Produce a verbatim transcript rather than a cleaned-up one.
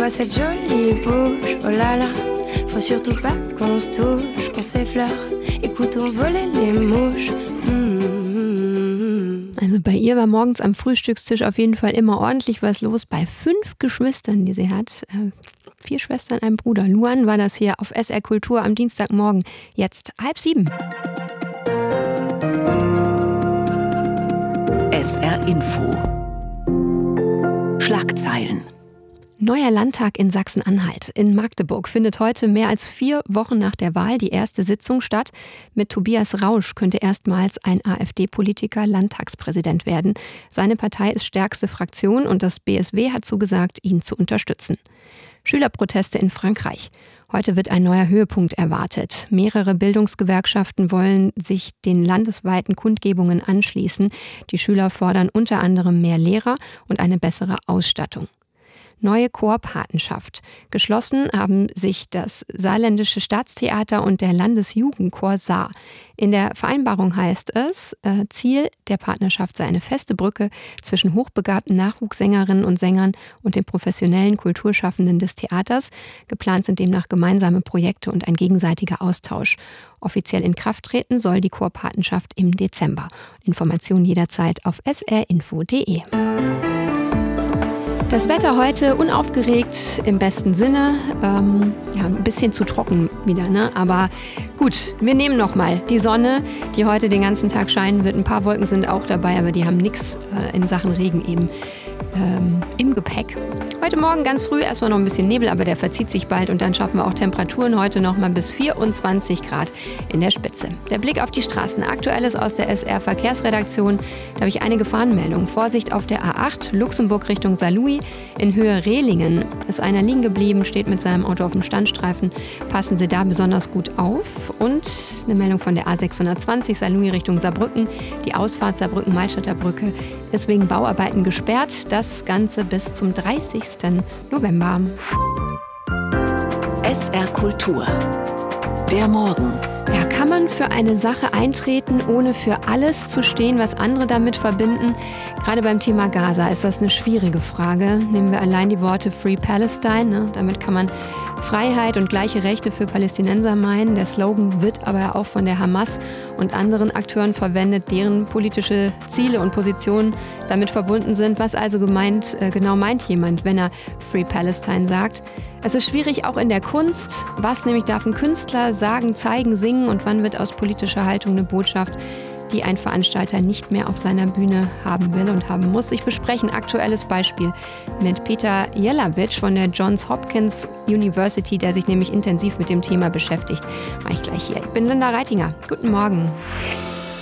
quoi cette jolie bouche, oh là là. Faut surtout pas qu'on se touche, qu'on s'effleure. Écoutons voler les mouches. Mm-hmm. Also bei ihr war morgens am Frühstückstisch auf jeden Fall immer ordentlich was los. Bei fünf Geschwistern, die sie hat. Äh, vier Schwestern, ein Bruder. Luan war das hier auf S R Kultur am Dienstagmorgen. Jetzt halb sieben. S R Info. Schlagzeilen. Neuer Landtag in Sachsen-Anhalt. In Magdeburg findet heute mehr als vier Wochen nach der Wahl die erste Sitzung statt. Mit Tobias Rausch könnte erstmals ein AfD-Politiker Landtagspräsident werden. Seine Partei ist stärkste Fraktion und das B S W hat zugesagt, ihn zu unterstützen. Schülerproteste in Frankreich. Heute wird ein neuer Höhepunkt erwartet. Mehrere Bildungsgewerkschaften wollen sich den landesweiten Kundgebungen anschließen. Die Schüler fordern unter anderem mehr Lehrer und eine bessere Ausstattung. Neue Chorpatenschaft. Geschlossen haben sich das Saarländische Staatstheater und der Landesjugendchor Saar. In der Vereinbarung heißt es, äh, Ziel der Partnerschaft sei eine feste Brücke zwischen hochbegabten Nachwuchssängerinnen und Sängern und den professionellen Kulturschaffenden des Theaters. Geplant sind demnach gemeinsame Projekte und ein gegenseitiger Austausch. Offiziell in Kraft treten soll die Chorpatenschaft im Dezember. Informationen jederzeit auf s r info punkt d e. Das Wetter heute unaufgeregt im besten Sinne, ähm, ja, ein bisschen zu trocken wieder, ne? Aber gut, wir nehmen nochmal die Sonne, die heute den ganzen Tag scheinen wird. Ein paar Wolken sind auch dabei, aber die haben nichts äh, in Sachen Regen eben ähm, im Gepäck. Heute Morgen ganz früh erstmal noch ein bisschen Nebel, aber der verzieht sich bald und dann schaffen wir auch Temperaturen heute noch mal bis vierundzwanzig Grad in der Spitze. Der Blick auf die Straßen. Aktuelles aus der S R-Verkehrsredaktion. Da habe ich eine Gefahrenmeldung. Vorsicht auf der A acht, Luxemburg Richtung Saarlouis. In Höhe Rehlingen ist einer liegen geblieben, steht mit seinem Auto auf dem Standstreifen. Passen Sie da besonders gut auf. Und eine Meldung von der A sechshundertzwanzig, Saarlouis Richtung Saarbrücken. Die Ausfahrt Saarbrücken-Malstadter Brücke ist wegen Bauarbeiten gesperrt. Das Ganze bis zum dreißigsten November. S R Kultur. Der Morgen. Ja, kann man für eine Sache eintreten, ohne für alles zu stehen, was andere damit verbinden? Gerade beim Thema Gaza ist das eine schwierige Frage. Nehmen wir allein die Worte Free Palestine. Ne? Damit kann man Freiheit und gleiche Rechte für Palästinenser meinen. Der Slogan wird aber auch von der Hamas und anderen Akteuren verwendet, deren politische Ziele und Positionen damit verbunden sind. Was also gemeint, äh, genau meint jemand, wenn er Free Palestine sagt? Es ist schwierig auch in der Kunst. Was nämlich darf ein Künstler sagen, zeigen, singen und wann wird aus politischer Haltung eine Botschaft, die ein Veranstalter nicht mehr auf seiner Bühne haben will und haben muss. Ich bespreche ein aktuelles Beispiel mit Peter Jelawitsch von der Johns Hopkins University, der sich nämlich intensiv mit dem Thema beschäftigt. Mache ich gleich hier. Ich bin Linda Reitinger. Guten Morgen.